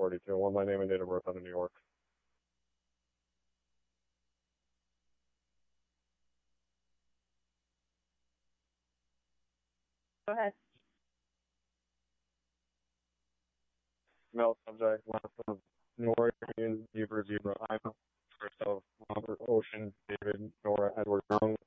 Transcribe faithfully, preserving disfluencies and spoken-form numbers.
forty-two. One, my name and date of birth out of New York. Go ahead. Male subject, last of Nora, Ian, Zebra, Zebra, I'm first of Robert, Ocean, David, Nora, Edward, Brown,